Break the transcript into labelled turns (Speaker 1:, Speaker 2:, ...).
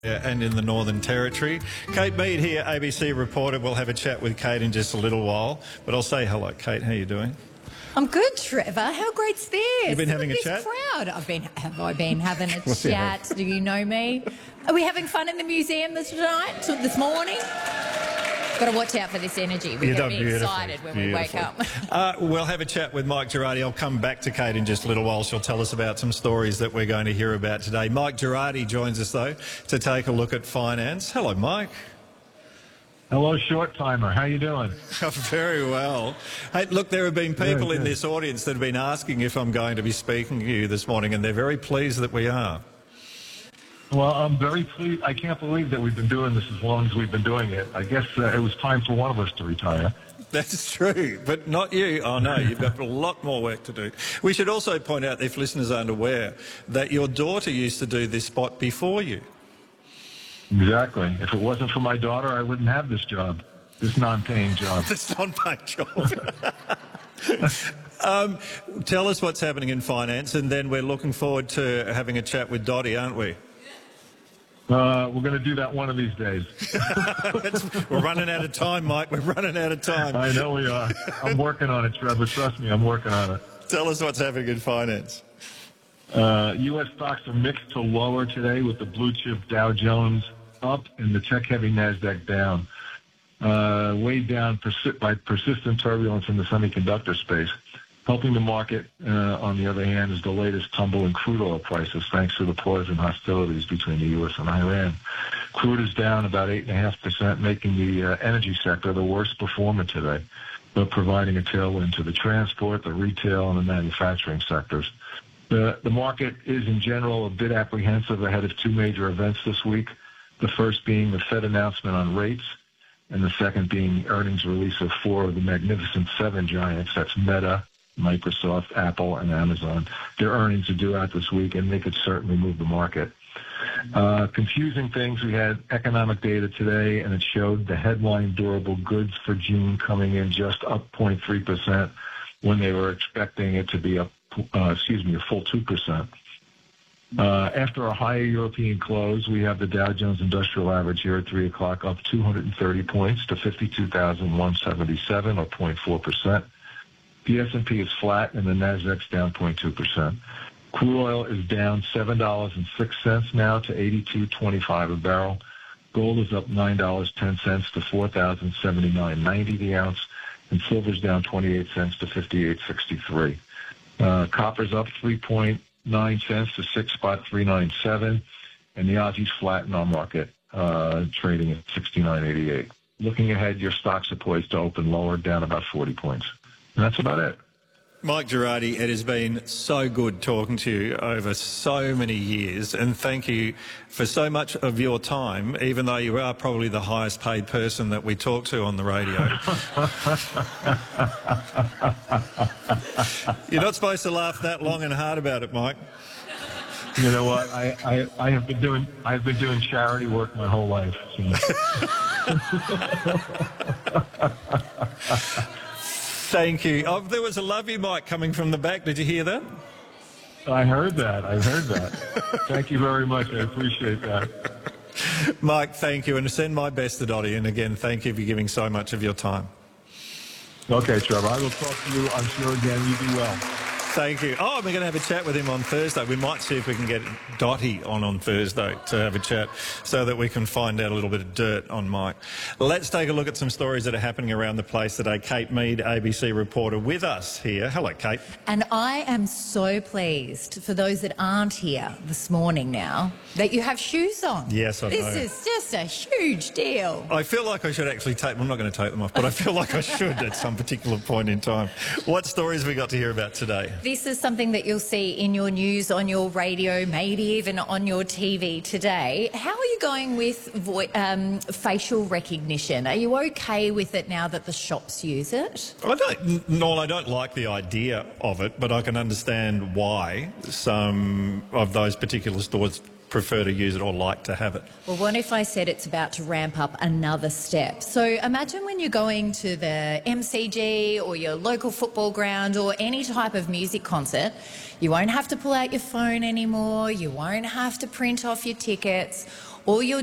Speaker 1: And in the Northern Territory. Kate Mead here, ABC reporter. We'll have a chat with Kate in just a little while. But I'll say hello, Kate. How are you doing?
Speaker 2: I'm good, Trevor. How great's this?
Speaker 1: You've been having a chat?
Speaker 2: Crowd. Have I been having a chat? Do you know me? Are we having fun in the museum this morning? Got to watch out for this energy. We get me excited when we wake up.
Speaker 1: We'll have a chat with Mike Girardi. I'll come back to Kate in just a little while. She'll tell us about some stories that we're going to hear about today. Mike Girardi joins us, though, to take a look at finance. Hello, Mike.
Speaker 3: Hello, short timer. How you doing?
Speaker 1: Very well. Hey, look, there have been people in this audience that have been asking if I'm going to be speaking to you this morning, and they're very pleased that we are.
Speaker 3: Well, I'm very pleased. I can't believe that we've been doing this as long as we've been doing it. I guess it was time for one of us to retire.
Speaker 1: That's true, but not you. Oh, no, you've got a lot more work to do. We should also point out, if listeners aren't aware, that your daughter used to do this spot before you.
Speaker 3: Exactly. If it wasn't for my daughter, I wouldn't have this job, this non-paying job.
Speaker 1: This non-paying job. Tell us what's happening in finance, and then we're looking forward to having a chat with Dottie, aren't we?
Speaker 3: We're going to do that one of these days.
Speaker 1: We're running out of time, Mike. We're running out of time.
Speaker 3: I know we are. I'm working on it, Trevor. Trust me, I'm working on it.
Speaker 1: Tell us what's happening in finance.
Speaker 3: U.S. stocks are mixed to lower today, with the blue chip Dow Jones up and the tech-heavy NASDAQ down. Weighed down by persistent turbulence in the semiconductor space. Helping the market, on the other hand, is the latest tumble in crude oil prices, thanks to the pause in hostilities between the U.S. and Iran. Crude is down about 8.5%, making the energy sector the worst performer today, but providing a tailwind to the transport, the retail, and the manufacturing sectors. The market is, in general, a bit apprehensive ahead of two major events this week, the first being the Fed announcement on rates, and the second being earnings release of four of the Magnificent Seven giants. That's Meta, Microsoft, Apple, and Amazon. Their earnings are due out this week, and they could certainly move the market. Confusing things, we had economic data today, and it showed the headline durable goods for June coming in just up 0.3% when they were expecting it to be up, a full 2%. After a higher European close, we have the Dow Jones Industrial Average here at 3 o'clock up 230 points to 52,177, or 0.4%. The S&P is flat, and the NASDAQ's down 0.2%. Crude oil is down $7.06 now to $82.25 a barrel. Gold is up $9.10 to $4,079.90 the ounce, and silver's down 28 cents to 58.63. Copper's up 3.9 cents to 6.397, and the Aussie's flat in our market, trading at 69.88. Looking ahead, your stocks are poised to open lower, down about 40 points. And that's about it.
Speaker 1: Mike Girardi, it has been so good talking to you over so many years, and thank you for so much of your time, even though you are probably the highest paid person that we talk to on the radio. You're not supposed to laugh that long and hard about it, Mike.
Speaker 3: You know what? I have been doing charity work my whole life. So.
Speaker 1: Thank you. Oh, there was a love you, Mike, coming from the back. Did you hear that?
Speaker 3: I heard that. Thank you very much. I appreciate that.
Speaker 1: Mike, thank you. And send my best to Dottie. And again, thank you for giving so much of your time.
Speaker 3: Okay, Trevor. I will talk to you, I'm sure, again. You do well.
Speaker 1: Thank you. Oh, we're going to have a chat with him on Thursday. We might see if we can get Dottie on Thursday to have a chat so that we can find out a little bit of dirt on Mike. Let's take a look at some stories that are happening around the place today. Kate Mead, ABC reporter, with us here. Hello, Kate.
Speaker 2: And I am so pleased, for those that aren't here this morning now, that you have shoes on.
Speaker 1: Yes, I know.
Speaker 2: This is just a huge deal.
Speaker 1: I feel like I should actually take them. I'm not going to take them off, but I feel like I should at some particular point in time. What stories have we got to hear about today?
Speaker 2: This is something that you'll see in your news, on your radio, maybe even on your TV today. How are you going with facial recognition? Are you okay with it now that the shops use it?
Speaker 1: I don't like the idea of it, but I can understand why some of those particular stores prefer to use it or like to have it.
Speaker 2: Well, what if I said it's about to ramp up another step? So imagine when you're going to the MCG or your local football ground or any type of music concert, you won't have to pull out your phone anymore, you won't have to print off your tickets. all your